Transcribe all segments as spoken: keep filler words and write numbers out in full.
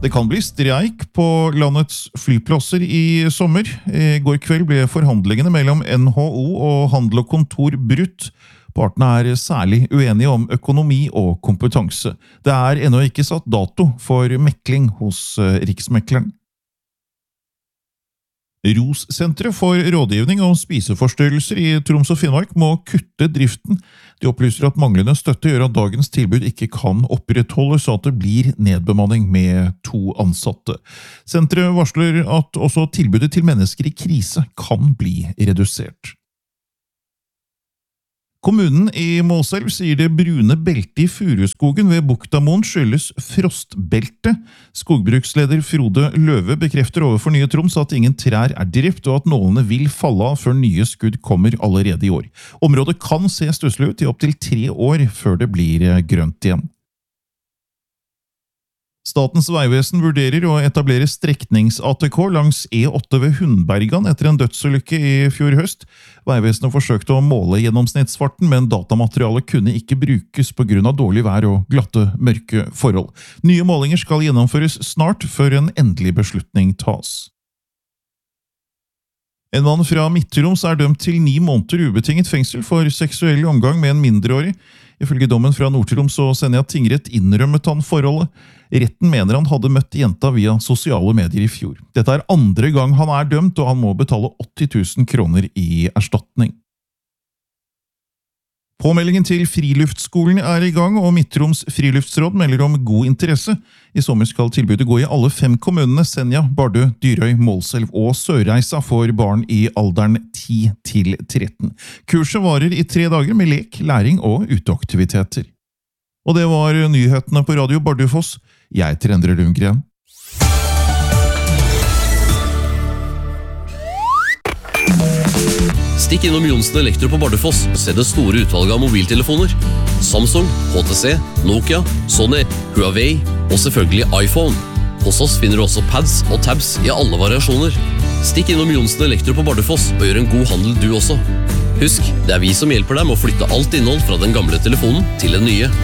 Det kan bli streik på landets flyplasser i sommer. I går kveld ble forhandlingene mellom N H O og Handel og Kontor brutt. Partene er særlig uenige om økonomi og kompetanse. Det er ennå ikke satt dato for mekling hos Riksmekleren. ROS-senteret for rådgivning og spiseforstyrrelser i Troms og Finnmark må kutte driften. De opplyser at manglende støtte gjør at dagens tilbud ikke kan opprettholdes, så at det blir nedbemanning med to ansatte. Senteret varsler at også tilbudet til mennesker i krise kan bli redusert. Kommunen i Målselv sier det brune beltet i Furuskogen ved Buktamoen skyldes frostbelte. Skogbruksleder Frode Løve bekrefter overfor Nye Troms at ingen trær er drept og at nålene vil falle av før nye skudd kommer allerede i år. Området kan se stusslig ut i opp til tre år før det blir grønt igjen. Statens vegvesen vurderer å etablere streknings-A T K langs E åtte ved Hundbergan etter en dødsulykke i fjor høst. Vegvesenet forsøkte å måle gjennomsnittsfarten, men datamaterialet kunne ikke brukes på grunn av dårlig vær og glatte, mørke forhold. Nye målinger skal gjennomføres snart før en endelig beslutning tas. En mann fra Midt-Troms er dømt til ni måneder ubetinget fengsel for seksuell omgang med en mindreårig. Ifølge dommen fra Nord-Troms og Senja tingrett innrømmet han forholdet. Retten mener han hadde møtt jenta via sosiale medier i fjor. Dette er andre gang han er dømt, og han må betale åtti tusen kroner i erstatning. Påmeldingen til Friluftsskolen er i gang, og Midt-Troms Friluftsråd melder om god interesse. I sommer skal tilbudet gå i alle fem kommunene, Senja, Bardø, Dyrøy, Målselv og Sørreisa for barn i alderen ti til tretten. Kurset varer i tre dager med lek, læring og uteaktiviteter. Og det var nyhetene på Radio Bardufoss. Jeg heter Endre Lundgren. Stikk innom Jonsen Elektro på Bardufoss og se det store utvalget av mobiltelefoner. Samsung, H T C, Nokia, Sony, Huawei og selvfølgelig iPhone. Hos oss finner du også pads og tabs i alle variasjoner. Stikk innom Jonsen Elektro på Bardufoss og gjør en god handel du også. Husk, det er vi som hjelper deg med å flytte alt innhold fra den gamle telefonen til den nye.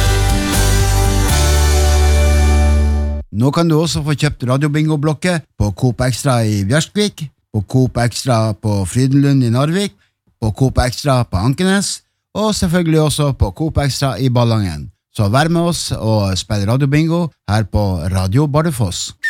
Nå kan du også få kjøpt radiobingo-blokket på Coop Extra i Bjørskvik, på Coop Extra på Frydenlund i Narvik, på Coop Extra på Ankenes, og selvfølgelig også på Coop Extra i Ballangen. Så vær med oss og spill radiobingo her på Radio Bardufoss.